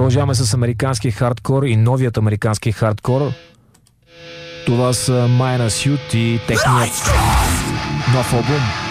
продължаваме с американски хардкор и новият американски хардкор. Това са Minus Youth и техният нов албум.